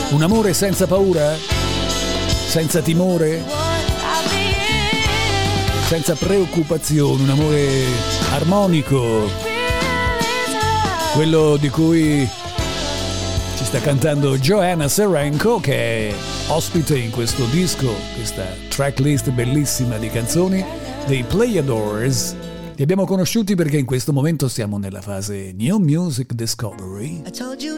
Un amore senza paura? Senza timore? Senza preoccupazioni, un amore armonico, quello di cui ci sta cantando Joanna Serenko, che è ospite in questo disco, questa tracklist bellissima di canzoni dei Playadores. Li abbiamo conosciuti perché in questo momento siamo nella fase New Music Discovery.